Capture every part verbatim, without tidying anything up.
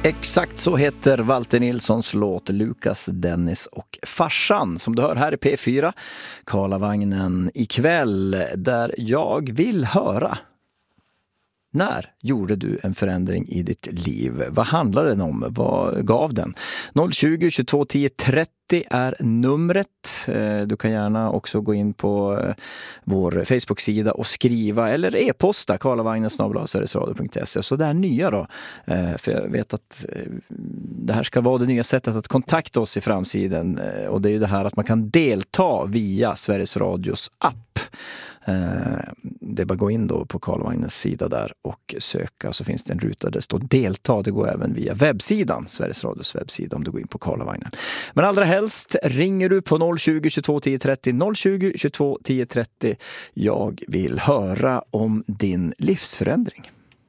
Exakt så heter Walter Nilssons låt Lukas, Dennis och farsan som du hör här i P fyra Karlavagnen ikväll, där jag vill höra: när gjorde du en förändring i ditt liv? Vad handlar den om? Vad gav den? noll tjugo, tjugotvå, tio, trettio är numret. Du kan gärna också gå in på vår Facebook-sida och skriva eller e-posta karlavagnen snabel-a sveriges radio punkt se. Så det är nya då. För jag vet att det här ska vara det nya sättet att kontakta oss i framtiden. Och det är ju det här att man kan delta via Sveriges Radios app. Det är bara att gå in då på Karlvagnens sida där och söka, så finns det en ruta där det står delta. Det går även via webbsidan, Sveriges Radios webbsida, om du går in på Karlavagnen. Men allra helst ringer du på noll tjugo, tjugotvå, tio, trettio noll tjugo, tjugotvå, tio, trettio. Jag vill höra om din livsförändring.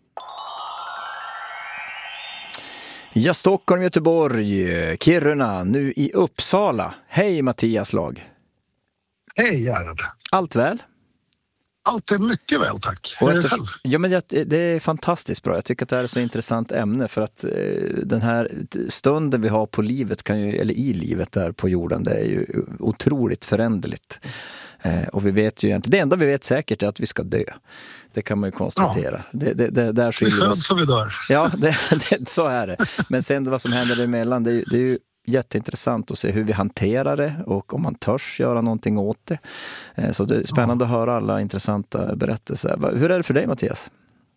Ja, Stockholm, Göteborg, Kiruna, nu i Uppsala. Hej Mattias Lag. Hej Gerhard. Allt väl? Allt är mycket väl, tack. Och efter, ja, men det är fantastiskt bra. Jag tycker att det här är ett så intressant ämne, för att eh, den här stunden vi har på livet kan ju, eller i livet där på jorden, det är ju otroligt föränderligt. Eh, och vi vet ju egentligen, det enda vi vet säkert är att vi ska dö. Det kan man ju konstatera. Ja. Det, det, det, där vi föds och vi dör. Ja, det, det, så är det. Men sen vad som händer emellan, det, det är ju jätteintressant att se hur vi hanterar det och om man törs göra någonting åt det. Så det är spännande ja. att höra alla intressanta berättelser. Hur är det för dig, Mattias?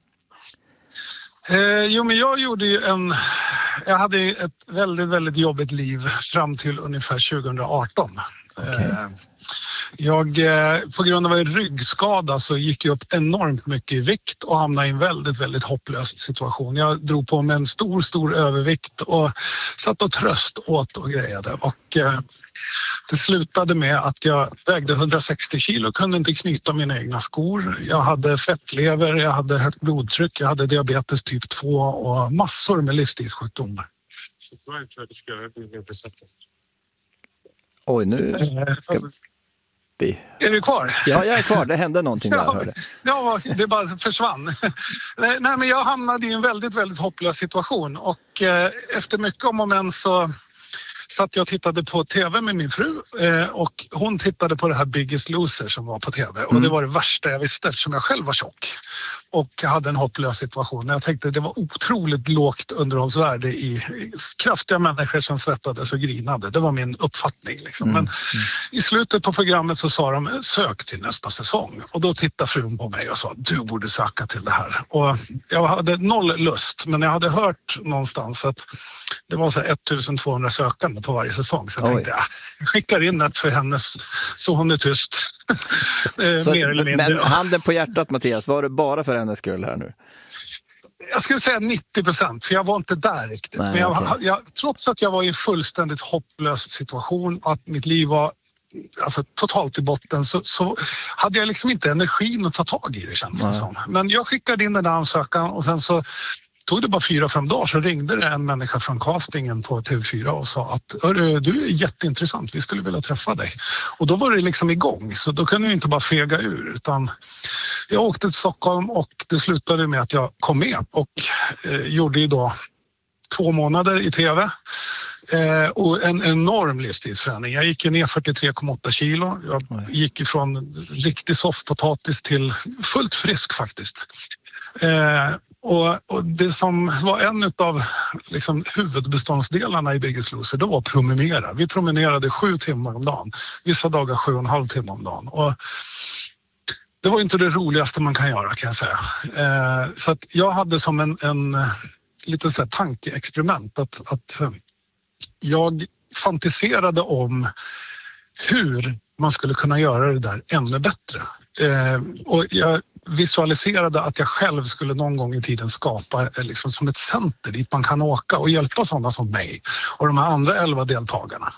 Eh, jo, men jag gjorde ju en... Jag hade ett väldigt, väldigt jobbigt liv fram till ungefär tjugo arton. Okay. Eh, jag, på grund av en ryggskada så gick jag upp enormt mycket i vikt och hamnade i en väldigt, väldigt hopplös situation. Jag drog på mig en stor, stor övervikt och satt och tröst åt och grejade. Och eh, det slutade med att jag vägde hundrasextio kilo och kunde inte knyta mina egna skor. Jag hade fettlever, jag hade högt blodtryck, jag hade diabetes typ två och massor med livsstilssjukdomar. Oj, nu ska vi... Är du kvar? Ja, jag är kvar. Det hände någonting där, ja, hörde. Ja, det bara försvann. Nej, men jag hamnade i en väldigt, väldigt hopplös situation. Och eh, efter mycket om och men så satt jag och tittade på tv med min fru. Eh, och hon tittade på det här Biggest Loser som var på tv. Och mm. det var det värsta jag visste, eftersom jag själv var tjock. Och hade en hopplös situation. Jag tänkte det var otroligt lågt underhållsvärde i, i kraftiga människor som svettades och grinade. Det var min uppfattning. Liksom. Mm. Men mm. i slutet på programmet så sa de sök till nästa säsong. Och då tittade frun på mig och sa du borde söka till det här. Och jag hade noll lust, men jag hade hört någonstans att det var så ettusentvåhundra sökande på varje säsong. Så jag Oj. tänkte ja, jag skickar in ett för hennes så hon är tyst. så, Mer eller mindre. Men handen på hjärtat, Mattias, var det bara för hennes skull här nu? Jag skulle säga nittio procent, för jag var inte där riktigt. Nej, men jag, okay. jag, trots att jag var i en fullständigt hopplös situation, att mitt liv var alltså, totalt i botten, så, så hade jag liksom inte energin att ta tag i det, känns det som. Men jag skickade in den där ansökan och sen så tog det bara fyra, fem dagar så ringde det en människa från castingen på T V fyra och sa att du är jätteintressant, vi skulle vilja träffa dig. Och då var det liksom igång, så då kunde jag inte bara fega ur, utan jag åkte till Stockholm och det slutade med att jag kom med och eh, gjorde ju då två månader i tv. Eh, och en enorm livstidsförändring. Jag gick ju ner fyrtiotre komma åtta kilo. Jag gick ifrån riktig soffpotatis till fullt frisk faktiskt. Eh, och, och det som var en av liksom, huvudbeståndsdelarna i Biggest Loser, det var att promenera. Vi promenerade sju timmar om dagen. Vissa dagar sju och en halv timme om dagen. Och det var inte det roligaste man kan göra, kan jag säga. Eh, så att jag hade som en, en lite så här tankeexperiment att, att jag fantiserade om hur man skulle kunna göra det där ännu bättre. Eh, och jag visualiserade att jag själv skulle någon gång i tiden skapa liksom som ett center dit man kan åka och hjälpa sådana som mig och de här andra elva deltagarna.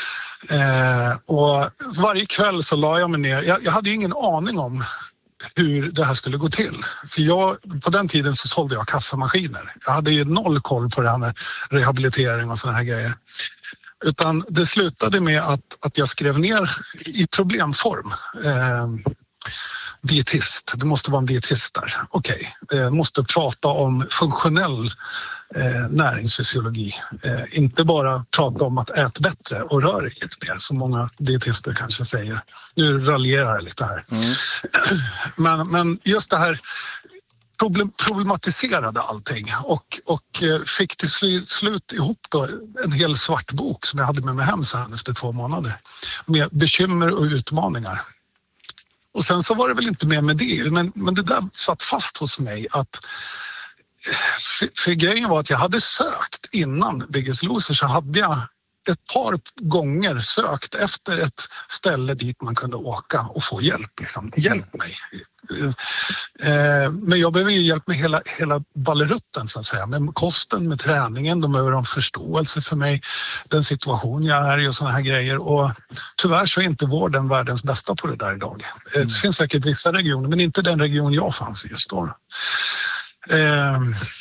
Eh, och varje kväll så la jag mig ner. Jag, jag hade ju ingen aning om hur det här skulle gå till. För jag, på den tiden så sålde jag kaffemaskiner. Jag hade ju noll koll på det här med rehabilitering och såna här grejer. Utan det slutade med att, att jag skrev ner i problemform. Eh, dietist, det måste vara en dietist där. Okej, okay. eh, måste prata om funktionell eh, näringsfysiologi. Eh, inte bara prata om att äta bättre och rör dig lite mer, som många dietister kanske säger. Nu raljerar jag lite här. Mm. Men, men just det här problem, problematiserade allting och, och fick till slut, slut ihop då en hel svart bok som jag hade med mig hem sen efter två månader med bekymmer och utmaningar. Och sen så var det väl inte mer med det, men, men det där satt fast hos mig att för, för grejen var att jag hade sökt innan Biggest Loser, så hade jag ett par gånger sökt efter ett ställe dit man kunde åka och få hjälp. Liksom. Hjälp mig. Men jag behöver ju hjälp med hela, hela ballerutten så att säga. Med kosten, med träningen. De behöver ha förståelse för mig, den situation jag är i och såna här grejer. Och tyvärr så är inte vården världens bästa på det där idag. Mm. Det finns säkert vissa regioner, men inte den region jag fanns i just då. Eh,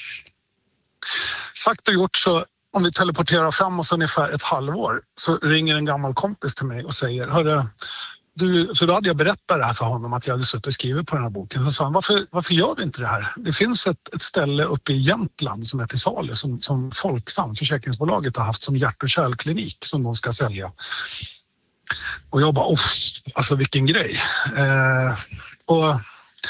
sagt och gjort, så om vi teleporterar fram oss ungefär ett halvår så ringer en gammal kompis till mig och säger: Hörru, du, så då hade jag berättat det här för honom att jag hade suttit och skrivit på den här boken. Så sa han: varför, varför gör vi inte det här? Det finns ett, ett ställe uppe i Jämtland som heter Salu som, som Folksam, försäkringsbolaget, har haft som hjärt- och kärlklinik som de ska sälja. Och jag bara, åh, alltså vilken grej. Eh, och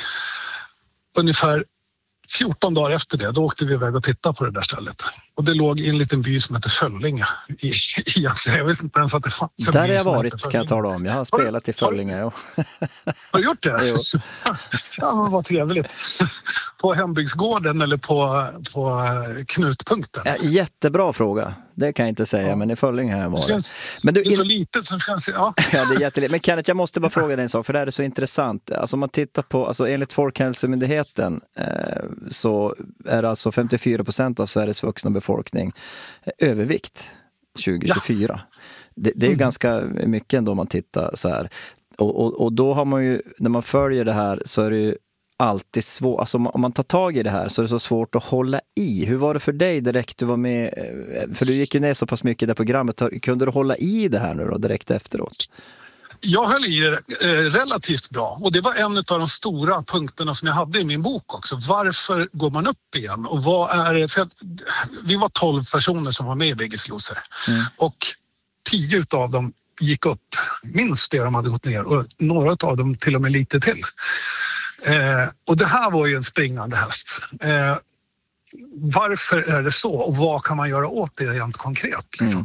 ungefär fjorton dagar efter det, då åkte vi iväg och tittade på det där stället. Och det låg i en liten by som heter Föllinge. I, i, jag visste inte ens att det fanns en där by har jag som varit, heter kan jag tala om. Jag har spelat i Föllinge. Har, har du gjort det? Ja, men vad trevligt. På hembygdsgården eller på, på knutpunkten? Ja, jättebra fråga. Det kan jag inte säga, ja. Men i Föllinge har jag varit. Det, känns, men du, det är så litet som känns... Ja, ja det är jättelitet. Men Kenneth, jag måste bara fråga dig en sak, för det här är så intressant. Alltså om man tittar på, alltså enligt Folkhälsomyndigheten eh, så är det alltså femtiofyra procent av Sveriges vuxna befolkning eh, övervikt tjugo tjugofyra. Ja. Det, det är ju mm. ganska mycket ändå om man tittar så här. Och, och, och då har man ju, när man följer det här så är det ju alltid svårt, alltså om man tar tag i det här så är det så svårt att hålla i. Hur var det för dig direkt du var med, för du gick ju ner så pass mycket i det programmet, kunde du hålla i det här nu då direkt efteråt? Jag höll i det eh, relativt bra, och det var en av de stora punkterna som jag hade i min bok också. Varför går man upp igen? Och vad är det? För att, vi var tolv personer som var med i Biggest Loser mm. och tio av dem gick upp minst det de hade gått ner, och några av dem till och med lite till. Eh, och det här var ju en springande häst. Eh, varför är det så, och vad kan man göra åt det rent konkret? Liksom?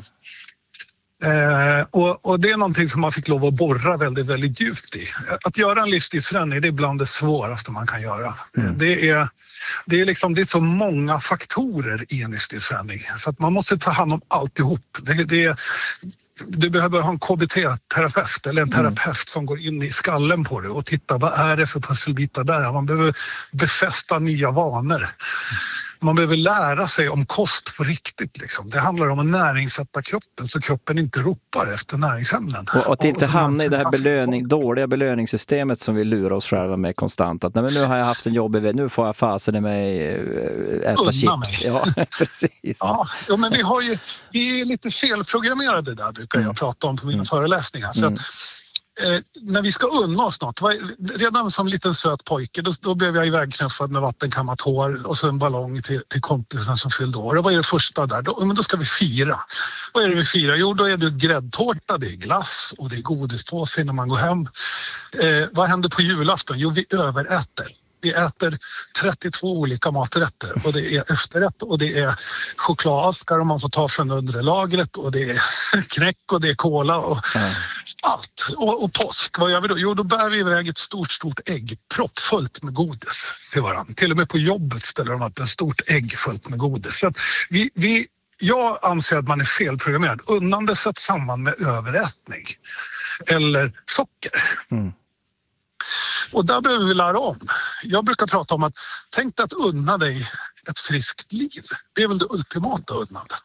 Mm. Eh, och, och det är någonting som man fick lov att borra väldigt, väldigt djupt i. Att göra en livsstilsförändring, det är bland det svåraste man kan göra. Mm. Det är, det är liksom, det är så många faktorer i en livsstilsförändring, så att man måste ta hand om alltihop. Det, det är, du behöver ha en K B T-terapeut eller en terapeut mm. som går in i skallen på det och tittar, vad är det för pusselbitar där? Man behöver befästa nya vanor. Man behöver lära sig om kost på riktigt. Liksom. Det handlar om att näringssätta kroppen så kroppen inte ropar efter näringsämnen. Och att inte hamna i det här belöning, dåliga belöningssystemet som vi lurar oss själva med konstant. Att nej, men nu har jag haft en jobbig, nu får jag fasen i mig äta Unna chips. Mig. Ja, precis. Ja, ja, men vi, har ju, vi är lite felprogrammerade där, brukar jag prata om på mina mm. föreläsningar. Så mm. att, Eh, när vi ska unna oss något, redan som liten söt pojke, då, då blev jag ivägknuffad med vattenkammat hår och så en ballong till, till kompisen som fyllde år. Och vad är det första där? Då, men då ska vi fira. Vad är det vi firar? Jo, då är det gräddtårta, det är glass och det är godispåse när man går hem. Eh, vad händer på julafton? Jo, vi överäter. Vi äter trettiotvå olika maträtter, och det är efterrätt och det är chokladaskar och man får ta från undre lagret, och det är knäck och det är cola och mm. allt. Och, och påsk, vad gör vi då? Jo, då bär vi iväg ett stort, stort ägg proppfullt med godis till varandra. Till och med på jobbet ställer de upp ett stort ägg fullt med godis. Så att vi, vi, jag anser att man är felprogrammerad. Unnande sätt samman med överätning eller socker. Mm. Och där behöver vi lära om. Jag brukar prata om att tänk dig att unna dig ett friskt liv. Det är väl det ultimata unnandet.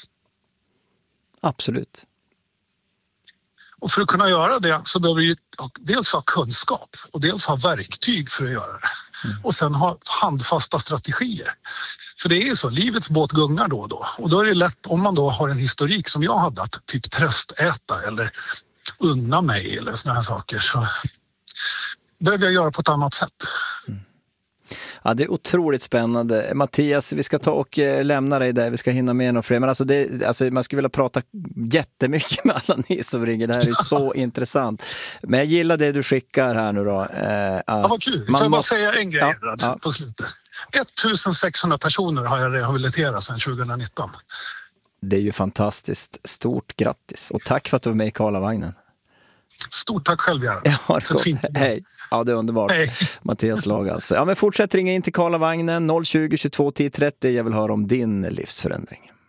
Absolut. Och för att kunna göra det så behöver vi dels ha kunskap och dels ha verktyg för att göra det. Mm. Och sen ha handfasta strategier. För det är ju så, livets båt gungar då och då. Och då är det lätt, om man då har en historik som jag hade, att typ tröstäta eller unna mig eller såna här saker, så behöver jag göra på ett annat sätt. Mm. Ja, det är otroligt spännande. Mattias, vi ska ta och eh, lämna dig där. Vi ska hinna med några fler. Men alltså, det, alltså man skulle vilja prata jättemycket med alla ni som ringer. Det här är ju så intressant. Men jag gillar det du skickar här nu då. Eh, ja, vad kul. Man så jag måste... bara säga en grej ja, ja. på slutet. ettusensexhundra personer har jag rehabiliterat sedan tjugonitton. Det är ju fantastiskt. Stort grattis. Och tack för att du var med i Karlavagnen. Stort tack själv, Göran. Ja, hej. Ja, det är underbart. Hej. Mattias Lag alltså. Ja, men fortsätt ringa in till Karlavagnen noll tjugo, tjugotvå, tio trettio. Jag vill höra om din livsförändring.